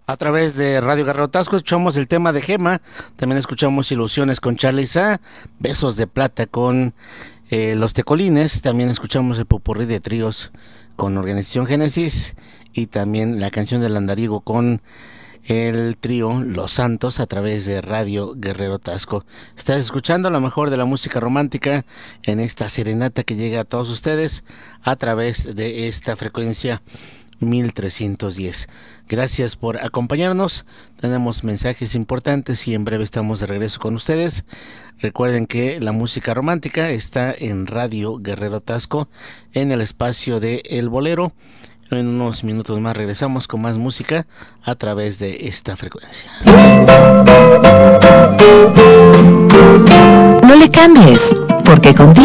A través de Radio Guerrero Tasco escuchamos el tema de Gema, también escuchamos Ilusiones con Charly Sa, Besos de Plata con Los Tecolines, también escuchamos el popurrí de tríos con Organización Génesis y también la canción del Andariego con el trío Los Santos a través de Radio Guerrero Tasco. Estás escuchando lo mejor de la música romántica en esta serenata que llega a todos ustedes a través de esta frecuencia 1310. Gracias por acompañarnos. Tenemos mensajes importantes y en breve estamos de regreso con ustedes. Recuerden que la música romántica está en Radio Guerrero Tasco en el espacio de El Bolero. En unos minutos más regresamos con más música a través de esta frecuencia. No le cambies, porque contigo